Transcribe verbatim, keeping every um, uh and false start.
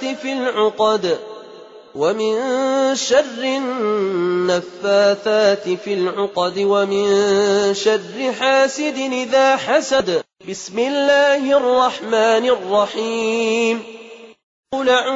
في العقد ومن شر النفاثات في العقد ومن شر حاسد إذا حسد. بسم الله الرحمن الرحيم.